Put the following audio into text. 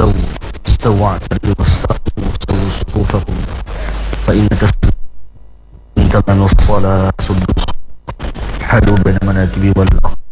استووا اعتدلوا واستقيموا وسووا صفوفكم فإنك تمن الصلاة سدوا حلوا بين المناكب والأقدام